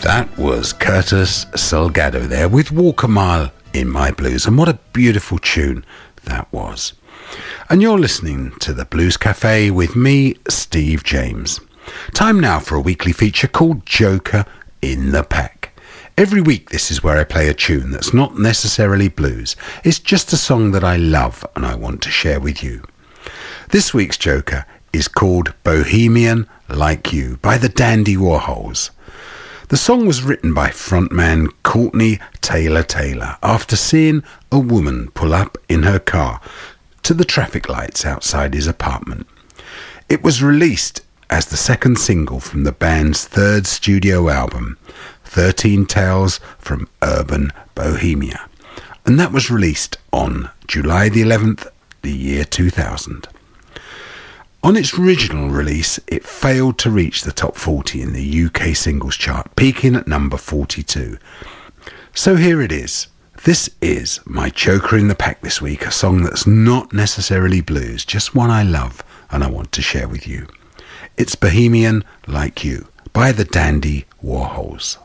That was Curtis Salgado there with Walk a Mile in My Blues, and what a beautiful tune that was. And you're listening to the Blues Cafe with me, Steve James. Time now for a weekly feature called Joker in the Pack. Every week this is where I play a tune that's not necessarily blues. It's just a song that I love and I want to share with you. This week's Joker is called Bohemian Like You by the Dandy Warhols. The song was written by frontman Courtney Taylor after seeing a woman pull up in her car to the traffic lights outside his apartment. It was released as the second single from the band's third studio album, 13 Tales from Urban Bohemia, and that was released on July the 11th, the year 2000. On its original release, it failed to reach the top 40 in the UK singles chart, peaking at number 42. So here it is. This is my Joker in the Pack this week, a song that's not necessarily blues, just one I love and I want to share with you. It's Bohemian Like You by the Dandy Warhols.